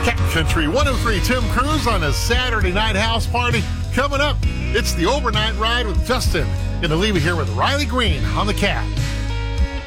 Cat Country 103 Tim Cruz on a Saturday night house party. Coming up, it's the overnight ride with Justin. Gonna leave you here with Riley Green on the Cat.